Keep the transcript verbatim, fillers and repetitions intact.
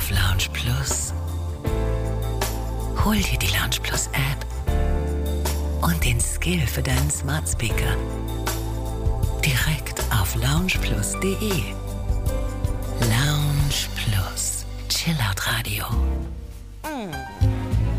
auf Lounge Plus. Hol dir die Lounge Plus App und den Skill für deinen Smart Speaker direkt auf lounge plus punkt de. Lounge Plus. Chillout Radio.